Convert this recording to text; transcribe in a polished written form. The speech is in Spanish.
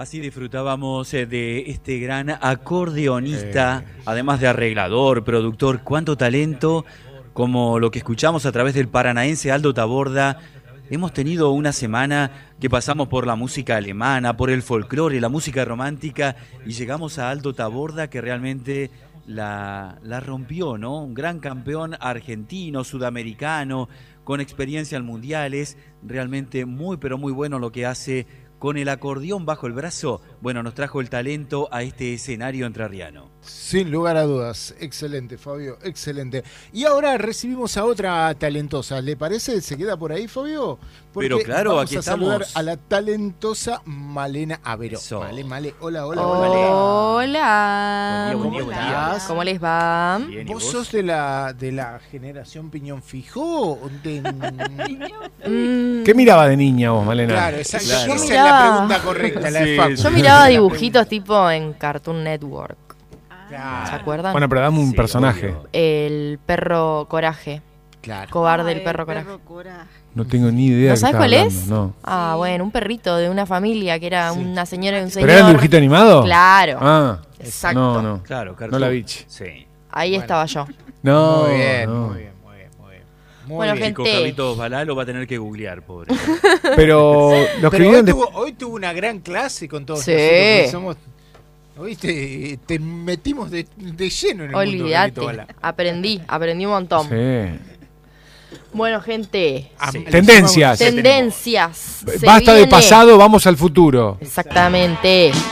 Así disfrutábamos de este gran acordeonista, además de arreglador, productor, cuánto talento, como lo que escuchamos a través del paranaense Aldo Taborda. Hemos tenido una semana que pasamos por la música alemana, por el folclore, la música romántica, y llegamos a Aldo Taborda, que realmente la rompió, ¿no? Un gran campeón argentino, sudamericano, con experiencia en mundiales, realmente muy pero muy bueno lo que hace con el acordeón bajo el brazo. Bueno, nos trajo el talento a este escenario entrerriano. Sin lugar a dudas, excelente, Fabio, excelente. Y ahora recibimos a otra talentosa, ¿le parece? ¿Se queda por ahí, Fabio? Porque pero claro, vamos aquí a saludar estamos. a la talentosa Malena Avero. Eso. Male, hola, hola. Hola. Buen día, buen día. ¿Cómo les va? Bien, ¿y ¿Vos vos? sos de la generación Piñón Fijo? ¿Qué miraba de niña vos, Malena? Claro, exacto. Claro. Esa Yo es la miraba- pregunta correcta, la de Sí, Facu. Yo miraba dibujitos tipo en Cartoon Network. Claro, ¿Se acuerdan? Bueno, pero dame un Sí, personaje. obvio. El perro Coraje. claro. Cobarde el perro Coraje. No tengo ni idea. ¿No de sabes qué cuál estás es? hablando, No. Ah, bueno, un perrito de una familia que era Sí. una señora y un señor. ¿Pero era el dibujito animado? Claro. Ah, Exacto. no. Claro, No la vi. Sí. Ahí Bueno. estaba yo. No, Muy bien, no. muy bien, muy bien, muy bien. Muy Bueno, bien. gente. Chico, Carlitos Balá lo va a tener que googlear, pobre. Pero los que Pero vinieron de... hoy tuvo una gran clase con todos Sí. nosotros, porque somos, ¿oíste? Te metimos de lleno en el mundo de Olvídate. Carlito Balá. Aprendí un montón. Sí. Bueno, gente. Sí. Tendencias. Tendencias. Se Basta de viene. pasado, vamos al futuro. Exactamente.